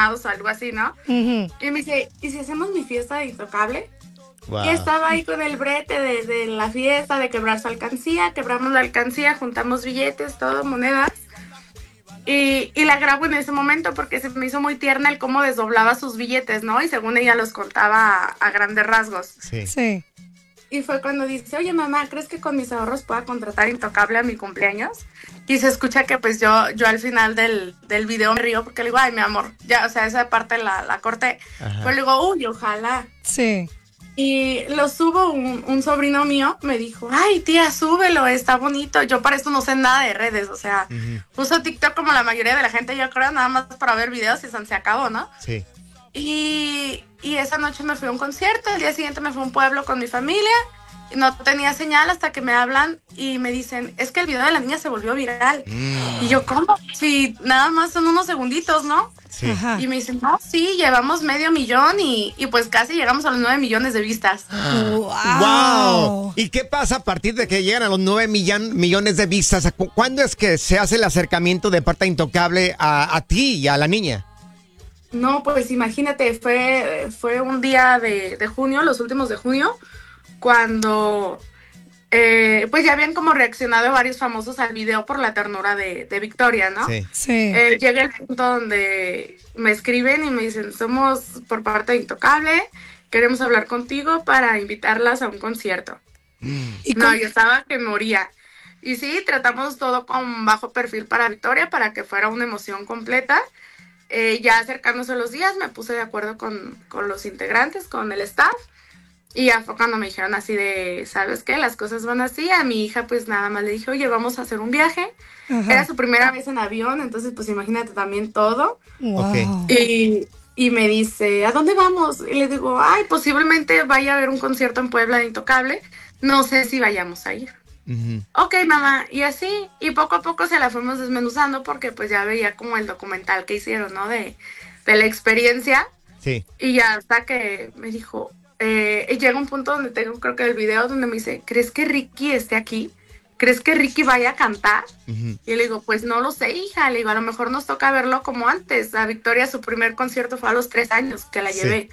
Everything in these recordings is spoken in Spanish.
Mouse o algo así, ¿no? Y me dice, ¿y si hacemos mi fiesta de Intocable? Wow. Y estaba ahí con el brete de la fiesta, de quebrar su alcancía. Quebramos la alcancía, juntamos billetes, todo, monedas. Y la grabo en ese momento porque se me hizo muy tierna el cómo desdoblaba sus billetes, ¿no? Y según ella los contaba a grandes rasgos. Sí. Y fue cuando dice, oye, mamá, ¿crees que con mis ahorros pueda contratar Intocable a mi cumpleaños? Y se escucha que pues yo al final del video me río porque le digo, ay, mi amor, ya, o sea, esa parte la corté. Pero le digo, uy, ojalá. Sí. Y lo subo, un sobrino mío me dijo, ay, tía, súbelo, está bonito. Yo para esto no sé nada de redes, o sea, uso TikTok como la mayoría de la gente, yo creo, nada más para ver videos y se acabó, ¿no? Sí. Y esa noche me fui a un concierto, el día siguiente me fui a un pueblo con mi familia, y no tenía señal hasta que me hablan y me dicen, es que el video de la niña se volvió viral. Y yo, ¿cómo? Sí, nada más son unos segunditos, ¿no? Sí. Y me dicen, no, sí, llevamos 500,000 y pues casi llegamos a los 9 millones de vistas. ¡Wow! ¿Y qué pasa a partir de que llegan a los 9 millones de vistas? ¿Cuándo es que se hace el acercamiento de parte de Intocable a ti y a la niña? No, pues imagínate, fue un día de junio, los últimos de junio, cuando pues ya habían como reaccionado varios famosos al video por la ternura de Victoria, ¿no? Sí. Llega el punto donde me escriben y me dicen, somos por parte de Intocable, queremos hablar contigo para invitarlas a un concierto. No, yo estaba que moría. Y sí, tratamos todo con bajo perfil para Victoria, para que fuera una emoción completa. Ya acercándose los días, me puse de acuerdo con los integrantes, con el staff. Y ya fue cuando me dijeron así de, ¿sabes qué? Las cosas van así. A mi hija pues nada más le dije, oye, vamos a hacer un viaje. Era su primera vez en avión, entonces pues imagínate también todo. Wow. Y me dice, ¿a dónde vamos? Y le digo, ay, posiblemente vaya a haber un concierto en Puebla de Intocable. No sé si vayamos a ir. Ok, mamá, y así, y poco a poco se la fuimos desmenuzando porque pues ya veía como el documental que hicieron, ¿no? De la experiencia. Sí. Y ya hasta que me dijo, llega un punto donde tengo creo que el video donde me dice, ¿crees que Ricky esté aquí? ¿Crees que Ricky vaya a cantar? Y le digo, pues no lo sé, hija, le digo, a lo mejor nos toca verlo como antes. A Victoria su primer concierto fue a los 3 años que la llevé.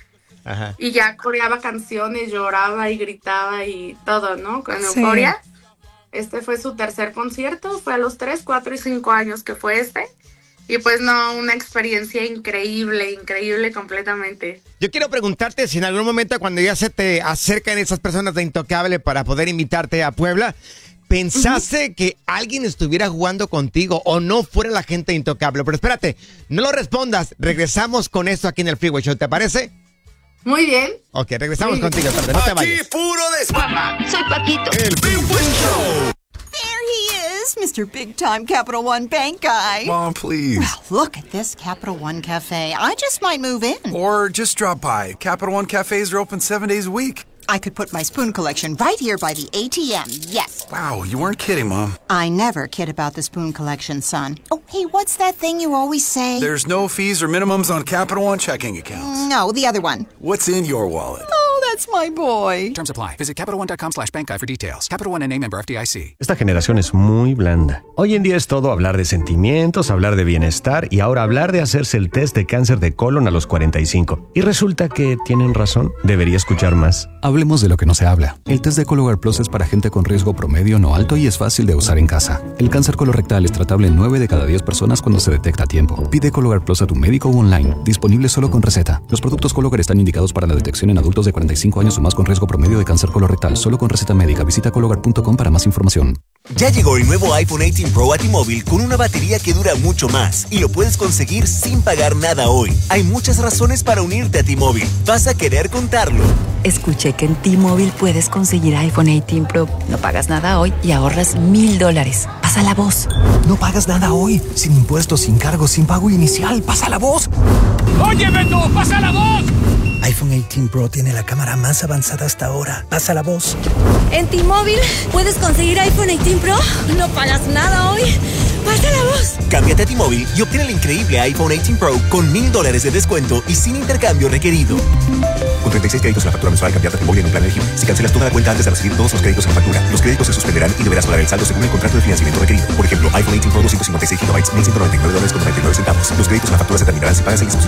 Y ya coreaba canciones, lloraba y gritaba y todo, ¿no? Con euforia. Este fue su tercer concierto, fue a los 3, 4 y 5 años que fue este. Y pues no, una experiencia increíble completamente. Yo quiero preguntarte si en algún momento cuando ya se te acercan esas personas de Intocable para poder invitarte a Puebla, ¿pensaste que alguien estuviera jugando contigo o no fuera la gente de Intocable? Pero espérate, no lo respondas, regresamos con esto aquí en el Freeway Show, ¿te parece? Muy bien. Ok, regresamos contigo, tarde, no te vayas. Aquí puro Soy Paquito. El Freeway Show. There he is, Mr. Big Time Capital One Bank Guy. Mom, please. Well, look at this Capital One Cafe. I just might move in. Or just drop by. Capital One cafes are open 7 days a week. I could put my spoon collection right here by the ATM, yes. Wow, you weren't kidding, Mom. I never kid about the spoon collection, son. Oh, hey, what's that thing you always say? There's no fees or minimums on Capital One checking accounts. No, the other one. What's in your wallet? Oh, that's my boy. Terms apply. Visit CapitalOne.com/bankguy for details. Capital One NA, member FDIC. Esta generación es muy blanda. Hoy en día es todo hablar de sentimientos, hablar de bienestar y ahora hablar de hacerse el test de cáncer de colon a los 45. Y resulta que tienen razón. Debería escuchar más. Hablemos de lo que no se habla. El test de Cologuard Plus es para gente con riesgo promedio no alto y es fácil de usar en casa. El cáncer colorectal es tratable en 9 de cada 10 personas cuando se detecta a tiempo. Pide Cologuard Plus a tu médico o online. Disponible solo con receta. Los productos Cologuard están indicados para la detección en adultos de 45 años o más con riesgo promedio de cáncer colorectal. Solo con receta médica. Visita Cologuard.com para más información. Ya llegó el nuevo iPhone 18 Pro a T-Mobile con una batería que dura mucho más y lo puedes conseguir sin pagar nada hoy. Hay muchas razones para unirte a T-Mobile. Vas a querer contarlo. Escuché que en T-Mobile puedes conseguir iPhone 18 Pro. No pagas nada hoy y ahorras $1,000. Pasa la voz. No pagas nada hoy. Sin impuestos, sin cargos, sin pago inicial. Pasa la voz. ¡Oye, Beto! ¡Pasa la voz! iPhone 18 Pro tiene la cámara más avanzada hasta ahora. Pasa la voz. En T-Mobile puedes conseguir iPhone 18 Pro. No pagas nada hoy. ¡Pasa la voz! Cámbiate a T-Mobile y obtén el increíble iPhone 18 Pro con $1,000 de descuento y sin intercambio requerido. Con 36 créditos en la factura mensual, cambiate a T-Mobile en un plan elegible. Si cancelas toda la cuenta antes de recibir todos los créditos en la factura, los créditos se suspenderán y deberás pagar el saldo según el contrato de financiamiento requerido. Por ejemplo, iPhone 18 Pro 256 GB, $1,199.99. Los créditos en la factura se terminarán si pagas el dispositivo antes.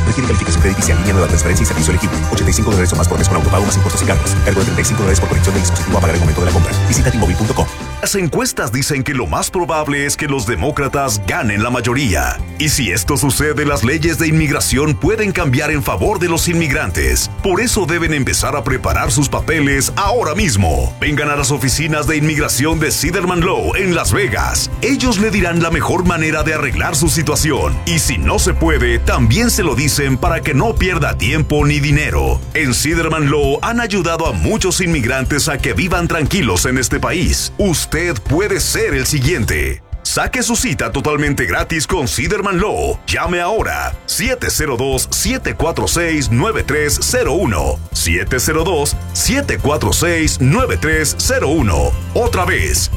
Requiere calificación crediticia, línea nueva, transferencia y servicio elegible. $85 o más por mes con autopago más impuestos y cargos. Cargo de $35 por conexión del dispositivo a pagar al momento de la compra. Visita T-Mobile.com. Las encuestas dicen que lo más probable es que los demócratas ganen la mayoría. Y si esto sucede, las leyes de inmigración pueden cambiar en favor de los inmigrantes. Por eso deben empezar a preparar sus papeles ahora mismo. Vengan a las oficinas de inmigración de Siderman Law en Las Vegas. Ellos le dirán la mejor manera de arreglar su situación. Y si no se puede, también se lo dicen para que no pierda tiempo ni dinero. En Siderman Law han ayudado a muchos inmigrantes a que vivan tranquilos en este país. Usted puede ser el siguiente. Saque su cita totalmente gratis con Siderman Law. Llame ahora. 702-746-9301. 702-746-9301. Otra vez.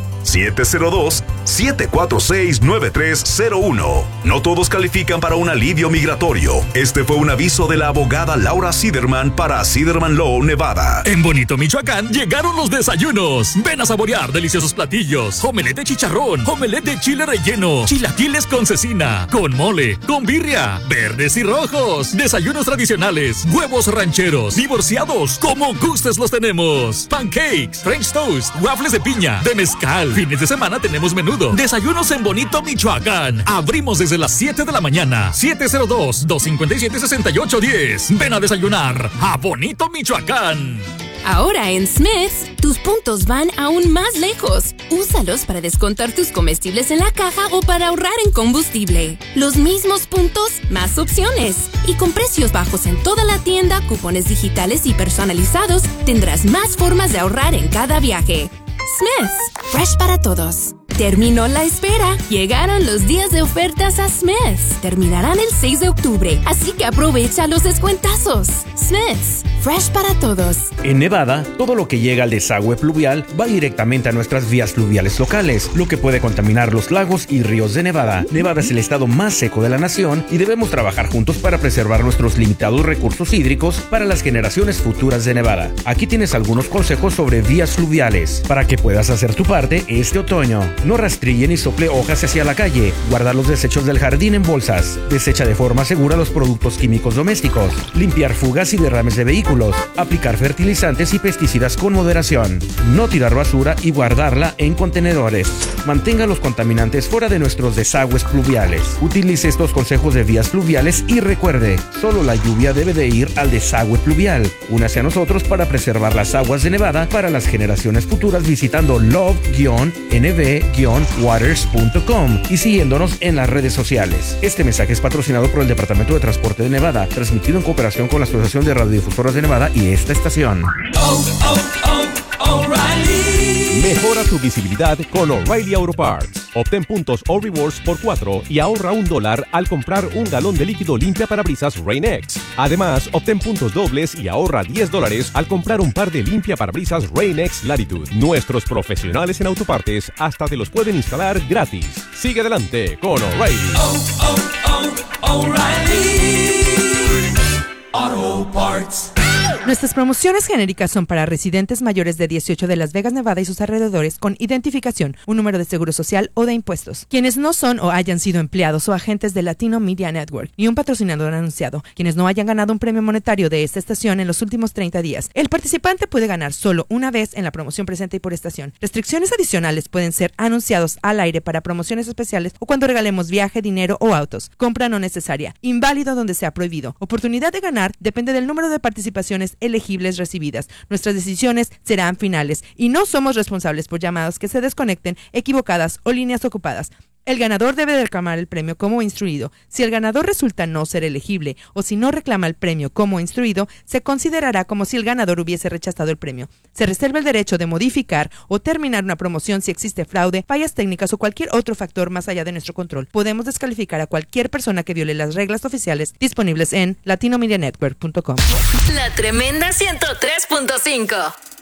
702-746-9301. No todos califican para un alivio migratorio. Este fue un aviso de la abogada Laura Siderman para Siderman Law, Nevada. En Bonito, Michoacán, llegaron los desayunos. Ven a saborear deliciosos platillos. Omelette de chicharrón, omelette de chile relleno, chilaquiles con cecina, con mole, con birria, verdes y rojos. Desayunos tradicionales, huevos rancheros, divorciados, como gustes los tenemos. Pancakes, French toast, waffles de piña, de mezcal. Fines de semana tenemos menudo. Desayunos en Bonito, Michoacán. Abrimos desde las 7 de la mañana. 702-257-6810. Ven a desayunar a Bonito, Michoacán. Ahora en Smith's, tus puntos van aún más lejos. Úsalos para descontar tus comestibles en la caja o para ahorrar en combustible. Los mismos puntos, más opciones. Y con precios bajos en toda la tienda, cupones digitales y personalizados, tendrás más formas de ahorrar en cada viaje. Smith's, fresh para todos. Terminó la espera. Llegaron los días de ofertas a Smith's. Terminarán el 6 de octubre, así que aprovecha los descuentazos. Smith's, fresh para todos. En Nevada, todo lo que llega al desagüe pluvial va directamente a nuestras vías fluviales locales, lo que puede contaminar los lagos y ríos de Nevada. Nevada es el estado más seco de la nación y debemos trabajar juntos para preservar nuestros limitados recursos hídricos para las generaciones futuras de Nevada. Aquí tienes algunos consejos sobre vías fluviales para que puedas hacer tu parte este otoño. No rastrille ni sople hojas hacia la calle. Guarda los desechos del jardín en bolsas. Desecha de forma segura los productos químicos domésticos. Limpiar fugas y derrames de vehículos. Aplicar fertilizantes y pesticidas con moderación. No tirar basura y guardarla en contenedores. Mantenga los contaminantes fuera de nuestros desagües pluviales. Utilice estos consejos de vías fluviales y recuerde, solo la lluvia debe de ir al desagüe pluvial. Únase a nosotros para preservar las aguas de Nevada para las generaciones futuras visitando love-nv-waters.com y siguiéndonos en las redes sociales. Este mensaje es patrocinado por el Departamento de Transporte de Nevada, transmitido en cooperación con la Asociación de Radiodifusoras de Nevada y esta estación. Mejora tu visibilidad con O'Reilly Auto Parts. Obtén puntos o rewards por 4 y ahorra $1 al comprar un galón de líquido limpia parabrisas Rain-X. Además, obtén puntos dobles y ahorra $10 al comprar un par de limpia parabrisas Rain-X Latitude. Nuestros profesionales en autopartes hasta te los pueden instalar gratis. Sigue adelante con O'Reilly. O'Reilly Auto Parts. Nuestras promociones genéricas son para residentes mayores de 18 de Las Vegas, Nevada y sus alrededores con identificación, un número de seguro social o de impuestos. Quienes no son o hayan sido empleados o agentes de Latino Media Network, ni un patrocinador anunciado. Quienes no hayan ganado un premio monetario de esta estación en los últimos 30 días. El participante puede ganar solo una vez en la promoción presente y por estación. Restricciones adicionales pueden ser anunciados al aire para promociones especiales o cuando regalemos viaje, dinero o autos. Compra no necesaria. Inválido donde sea prohibido. Oportunidad de ganar depende del número de participaciones elegibles recibidas. Nuestras decisiones serán finales y no somos responsables por llamadas que se desconecten, equivocadas o líneas ocupadas. El ganador debe reclamar el premio como instruido. Si el ganador resulta no ser elegible o si no reclama el premio como instruido, se considerará como si el ganador hubiese rechazado el premio. Se reserva el derecho de modificar o terminar una promoción si existe fraude, fallas técnicas o cualquier otro factor más allá de nuestro control. Podemos descalificar a cualquier persona que viole las reglas oficiales disponibles en latinomedianetwork.com. La Tremenda 103.5.